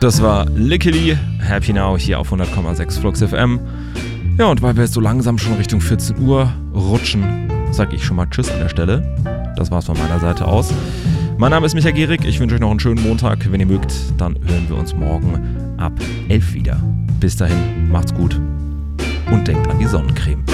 Das war Lickily, Happy Now hier auf 100,6 Flux FM. Ja, und weil wir jetzt so langsam schon Richtung 14 Uhr rutschen, sage ich schon mal Tschüss an der Stelle. Das war's von meiner Seite aus. Mein Name ist Michael Gehrig, ich wünsche euch noch einen schönen Montag. Wenn ihr mögt, dann hören wir uns morgen ab 11 wieder. Bis dahin, macht's gut und denkt an die Sonnencreme.